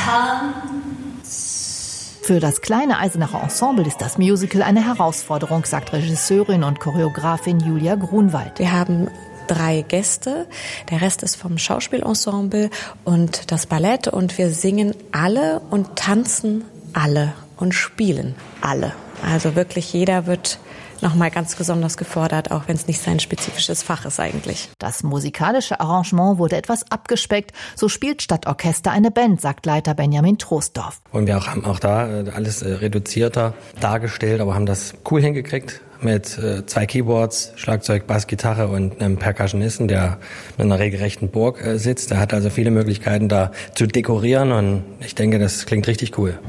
Für das kleine Eisenacher Ensemble ist das Musical eine Herausforderung, sagt Regisseurin und Choreografin Julia Grunwald. Wir haben 3 Gäste, der Rest ist vom Schauspielensemble und das Ballett und wir singen alle und tanzen alle und spielen alle. Also wirklich jeder wird nochmal ganz besonders gefordert, auch wenn es nicht sein spezifisches Fach ist eigentlich. Das musikalische Arrangement wurde etwas abgespeckt. So spielt statt Orchester eine Band, sagt Leiter Benjamin Troisdorf. Und wir haben auch da alles reduzierter dargestellt, aber haben das cool hingekriegt mit 2 Keyboards, Schlagzeug, Bass, Gitarre und einem Percussionisten, der in einer regelrechten Burg sitzt. Der hat also viele Möglichkeiten da zu dekorieren und ich denke, das klingt richtig cool.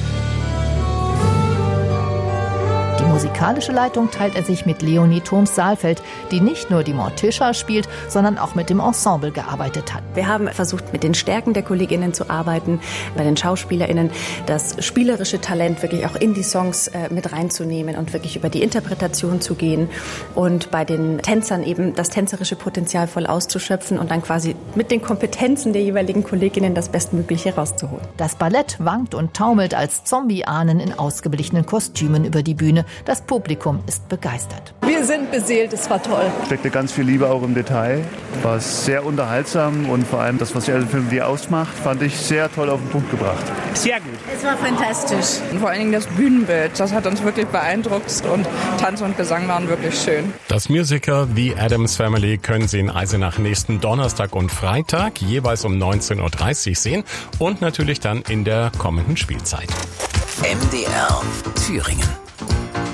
Die musikalische Leitung teilt er sich mit Leonie Thoms-Saalfeld, die nicht nur die Morticia spielt, sondern auch mit dem Ensemble gearbeitet hat. Wir haben versucht, mit den Stärken der KollegInnen zu arbeiten, bei den SchauspielerInnen das spielerische Talent wirklich auch in die Songs mit reinzunehmen und wirklich über die Interpretation zu gehen und bei den Tänzern eben das tänzerische Potenzial voll auszuschöpfen und dann quasi mit den Kompetenzen der jeweiligen KollegInnen das Bestmögliche rauszuholen. Das Ballett wankt und taumelt als Zombie-Ahnen in ausgeblichenen Kostümen über die Bühne. Das Publikum ist begeistert. Wir sind beseelt, es war toll. Steckte ganz viel Liebe auch im Detail. War sehr unterhaltsam und vor allem das, was der Film wie ausmacht, fand ich sehr toll auf den Punkt gebracht. Sehr gut. Es war fantastisch. Und vor allen Dingen das Bühnenbild, das hat uns wirklich beeindruckt und Tanz und Gesang waren wirklich schön. Das Musical The Addams Family können Sie in Eisenach nächsten Donnerstag und Freitag jeweils um 19.30 Uhr sehen und natürlich dann in der kommenden Spielzeit. MDR Thüringen.